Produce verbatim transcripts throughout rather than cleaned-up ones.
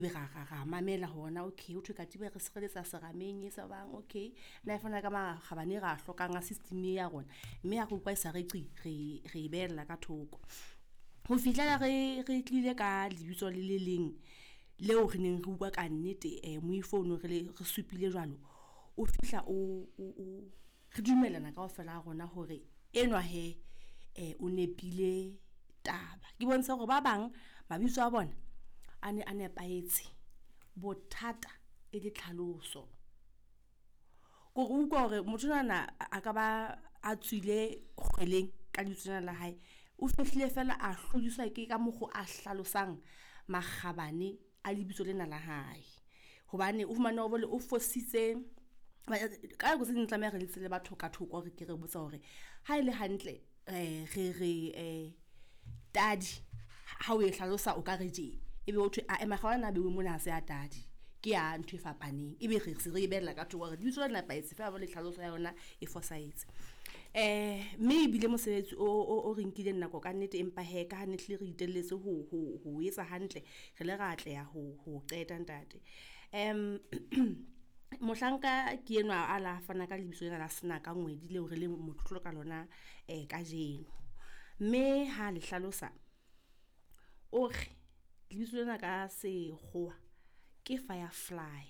be ga ga ga mamela hona okay o thwe ka tibe re sereletsa serameng e sa bang okay na ifana ka magabane ga hlokang a system ya rona mme ya go kwa isa re qi re re ibella ka thoko ho fihlela re re tlile ka lebitso le le leng leo re neng re bua ka nnete eh mo iphone re re supile jwalo o fihla o o re dumelana ka ofela rona hore enwa he eh o nepile taba ke bontsha go ba bang mabitso a bona ane ane paetse bothata e di tlhaloso go go go re motsana a ka ba a tswile kgweleng ka ditsena la hae o fihlile fela a hlodiswa ke ka mogo a hlalosang magabane a lebitso lena la hae hobane o fumana o bole o fositse ka go se ntla me re letsele batho ka thoko re ke re botsa hore ha ile hantle eh re re eh dadi ha o e hlalosa o ka re je ebe o thwe a emagabana be mo na se a dadi ke ya ntwe fapaneng ebe re se re ibella ka thoko re ditso lena paetse fa ba le hlalosa ya yona e fosaetse eh maybe le mosebetsi o o rinkile nna go ka nnete empa he ka ne hle re itelletse ho ho ho etsa hantle re le ratle ya ho ho qeta ntate em mohlanka ke enwa ala fana ka lebitso lena la sena ka ngwedi le hore le motlotlo ka lona eh ka jeno mme ha le hlalosa o re lebitso lena ka se goa ke firefly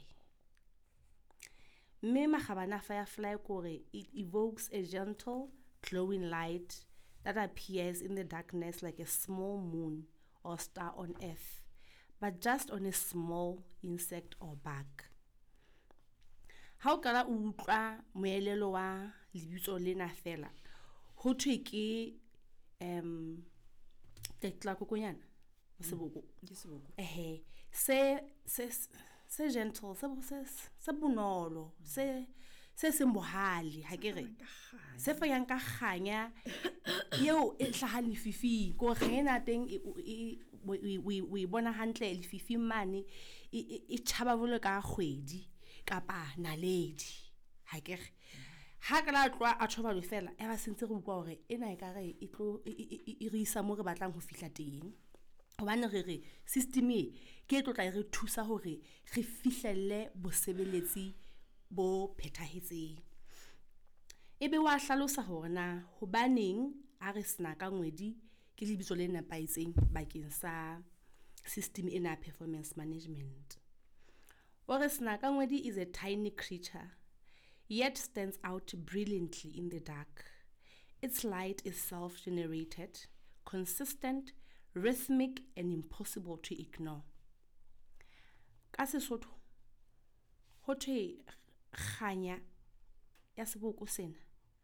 mme magabana firefly kore it evokes a gentle glowing light that appears in the darkness like a small moon or star on earth but just on a small insect or bug. How kala utlwa moelelo wa lebitso lena fela ho thwe ke em tetla kokonyana seboko ke seboko ehe se se se gentle se se bonolo se se sembohali ha ke re se fa yang ka khanya yeo e hlaha lefifi go khena teng we we we bona hantle lefifi mane e tshaba bole ka kgwedi kapa naledi ha ke re ha ka la tloa a thoba le fela e ba sentse go bua hore ena e ka re e tlo e re isa mo re batlang ho fihla teng hobane re re system e ke tlo tla re thusa hore re fihlelle bosebeletsi bo phethahetseng ebe wa hlalosa hore na hobaneng a re sna ka ngwedi ke lebitso le nepaitseng bakeng sa system ena performance management. Ore sna ka ngwedi is a tiny creature yet stands out brilliantly in the dark. Its light is self-generated, consistent, rhythmic and impossible to ignore. Ka Sesotho ho thwe kganya ya seboko sena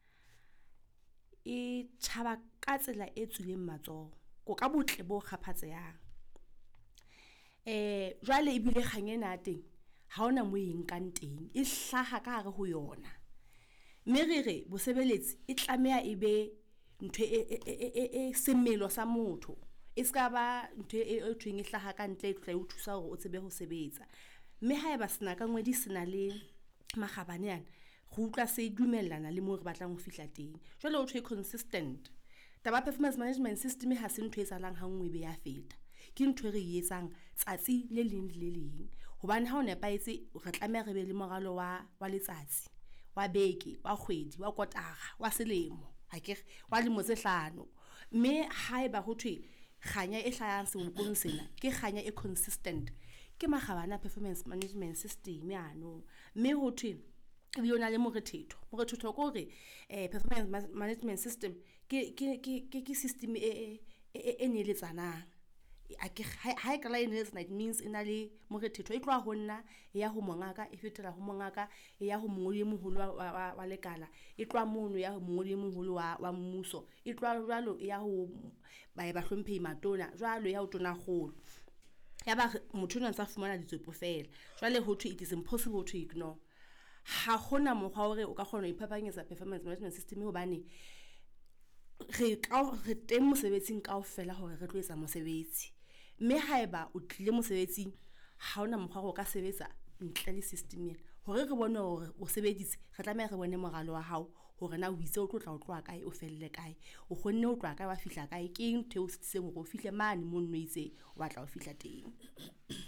e tshaba ka tsela e tswileng matsoho go ka botle bo kgaphatseyang eh jwale e bile kganyena teng ha ona mo eng ka teng e hlaha ka gare ho yona mme re re bosebeletsi e tlamea e be ntwe e semelo sa motho e ska ba ntwe e thweng e hlaha ka ntle e tla o thusa hore o tsebe ho sebetsa mme ha eba sena ka ngwedi sena le magabane yana go utla se dumellana le mo re batlang ho fihla teng jwale o thwe consistent taba performance management system ha se ntwe etsalang ha ngwe be ya feta ke ntwe re etsang tsatsi le leng le leng hobane ha o nepaetse re tlamea re be le moralo wa wa letsatsi wa beke wa kgwedi wa kotara wa selemo ha ke wa le motse hlano mme ha eba ho thwe khanya e hlayang sebokong sena ke khanya e consistent ke magabana performance management system yano mme ho thwe e yona le morethetho morethetho ko re eh performance management system ke ke ke ke system e e neletsana a ke ha e kala ene it means ina le morethetho e tloa ho nna ya ho mongaka e fetela ho mongaka ya ho mongoli moholo wa lekala e tloa mono ya ho mongoli moholo wa wa mmuso e tloa jwalo ya ho ba ba hlomphe matona jwalo ya ho tona kgolo ya ba motho o ntse a fumana ditsopo fela jwale ho thwe it is impossible to ignore ha gona mogwa hore o ka kgona ho iphapanyetsa performance management system hobane re ka re teng mosebetsing kaofela hore re tlo etsa mosebetsi mme haeba o tlile mosebetsing ha ona mokgwa go ka sebetsa ntle le system ena hore re bone hore o sebeditse re tlameha re bone moralo wa hao hore na o itse o tlo tla o tloa kae o felle kae o kgonne o tloa kae wa fihla kae ke eng theo se go fihle mane mo nno itse o batla o fihla teng.